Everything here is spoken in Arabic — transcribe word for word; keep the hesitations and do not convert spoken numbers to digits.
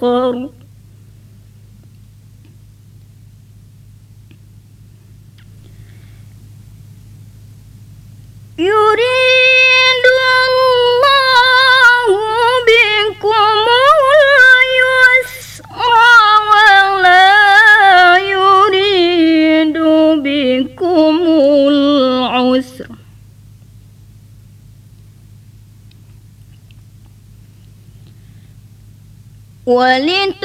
آخر يريد الله بكم اليسر ولا يريد بكم العسر ولت